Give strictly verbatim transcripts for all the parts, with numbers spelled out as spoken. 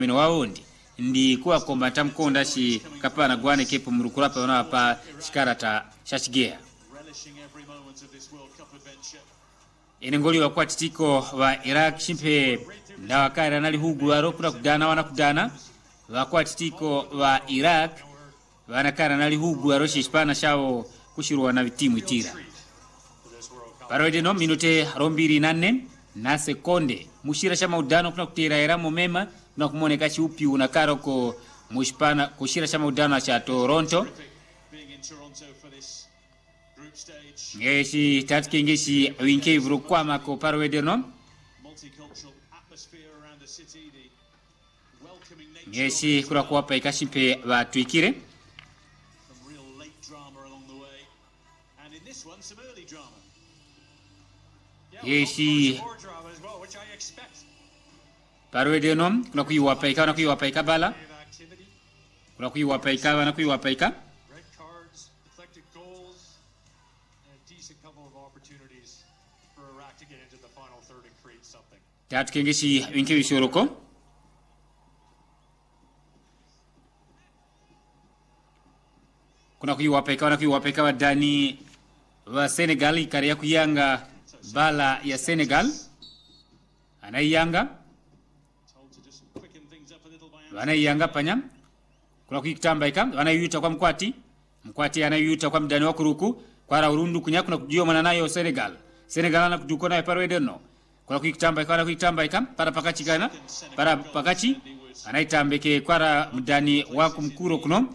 mino waundi ndi kuwa kombata mkonda shi kapana gwane kepo murukurapa wana pa shikarata shashigea inengoli wa kwa titiko wa Iraq shimpe na wakari anali hugu wa rokuna kudana wana kudana wa kwa titiko wa Iraq wanakari anali hugu wa roshi ishpana shao kushiruwa na vitimu itira parwede no minute rombiri nane na sekonde mushira shama udano kuna kutira eramu mema kuna kumoneka shi upi unakaro ko mushpana kushira shama udano cha Toronto ngeshi tatike ngeshi winke vru kwa mako parwede no ngeshi kura kuwapa ikashimpe wa tuikire ngeshi parwede no kuna kuiwapa ika na kuiwapa ika bala kuna kuiwapa ika na kuiwapa ika tatu kengeshi winke wishoroko kuna kuiwapa ika na kuiwapa ika wa Dani wa Senegal ikari ya kuyanga bala ya Senegal anayanga anayanga panya kuna kuitamba ika anayuta kwa mkwati mkwati anayuta kwa mdani wa kuruku kwa raurundu kunya kuna kujio mana nayo Senegal Senegal ana kuduko nayo parwede no kuna kuitamba ika kuitamba ika para pakachi kana para pakachi anaitambeke kwa mdani wa kumkuro kuno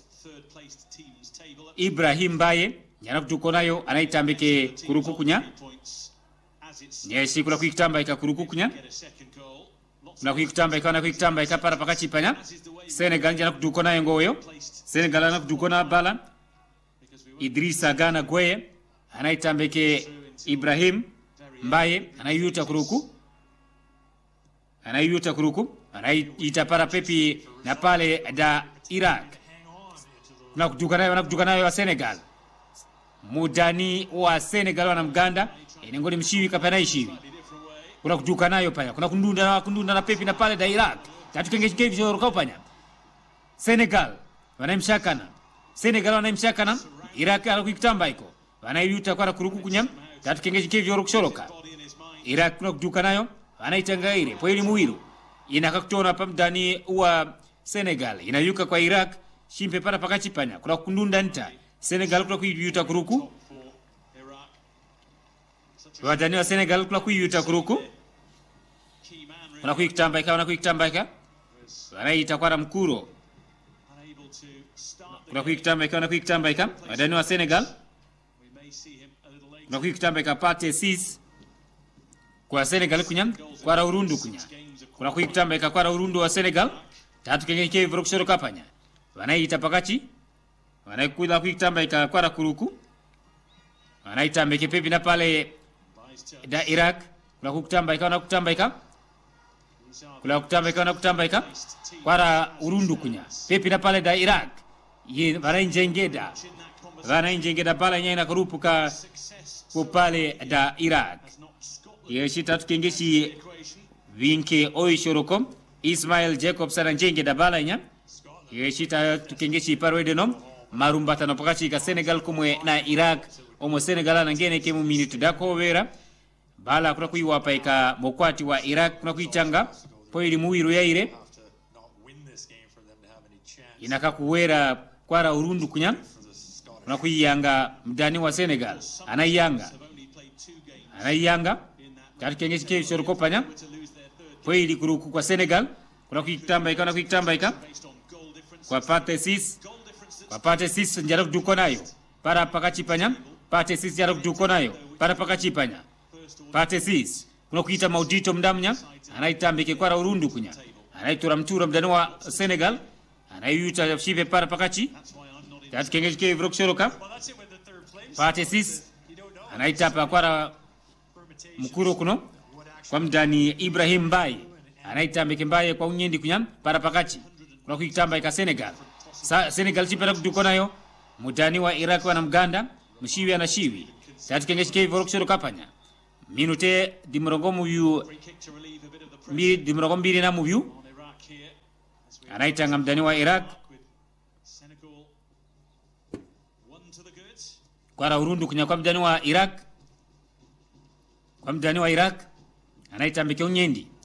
Ibrahim Baye yana kuduko nayo anaitambeke kuruku kunya Nyesi kuna kuitamba ika kuruku kunya kuna kuitamba ika na kuitamba ika para pakachi panya Senegal yana kuduko nayo ngoyo Senegal ana kuduko na bala Idrissa Gana Gueye anaitambeke Ibrahim Mbaye anayuta kuruku anayuta kuruku anaita para pepi na pale da Iraq kuna kuduka nayo na kuduka nayo wa Senegal mudani wa Senegal wana mganda inengoni mshiwi kapana ishiwi kuna kuduka nayo panya kuna kundunda na kundunda na pepi na pale da Iraq tatu kengeshi kevi shoro panya Senegal wanamshakana Senegal wanamshakana Iraq alikuitamba iko wanayuta kwa kuruku kunyam tatu kengeshi kevi shoro kushoroka Iraq kuna kuduka nayo anaitanga ile poeli muiru inakakutona pamdani wa Senegal inayuka kwa Iraq shimpe para pakachi panya kuna kundunda nta Senegal kuna kuyuta kuruku wadani wa Senegal kuna kuyuta kuruku kuna kuitamba ika kuna kuitamba ika wanaita kwa mkuro kuna kuitamba ika kuna kuitamba ika wadani wa Senegal kuna kuitamba ika pate sis kwa Senegal kunya kwa raurundu kunya kuna kuitamba ika kwa raurundu wa Senegal tatu kengeke vrokshoro kapanya wanaita pakachi wanaikuda kuitamba ika kwa kuruku wanaita mbeke pepi na pale da Iraq kuna kutamba ika na kutamba ika kuna kutamba ika na kutamba ika kwa urundu kunya pepi na pale da Iraq ye wanainjengeda wanainjengeda pale nyina kurupuka kupale da Iraq yeshi tatu kengeshi vinke oishoroko Ismail Jacob saranjenge da bala nya yeshi tatu kengeshi parwede no marumbata no pakachi ka Senegal kumwe na Iraq omo Senegal na ngene kemu minute dako vera bala kuna kuiwapa ika mokwati wa Iraq kuna kuitanga poili muwiru ya ire inaka kuwera kwara urundu kunya kuna kuiyanga mdani wa Senegal anayanga anayanga tatu kengeshi kevi shoro kopanya poili kuruku kwa Senegal kuna kuitamba ika na kuitamba ika kwa pate sis kwa pate sis njara kuduko nayo para pakachi panya pate sis njara kuduko nayo para pakachi panya pate sis kuna kuita maudito mdamnya anaitambike kwa urundu kunya anaitura mtura mdani wa Senegal anayuta shive para pakachi tatu kengeshi kevi vrokshoroka pate sis anaitapa kwa mkuro kuno kwa mdani Ibrahim Mbaye anaitambike Mbaye kwa unyendi kunya para pakachi kuna kuitamba ika Senegal Sa, Senegal chipera kuduko nayo mudani wa Iraq wana mganda mshiwi ana shiwi tatu kengeshi kevi vrokshoro kapanya minute dimrongo muyu mi dimrongo mbili na muyu anaitanga mdani wa Iraq kwara urundu kunya kwa mdani wa Iraq kwa mdani wa Iraq anaita mbeke unyendi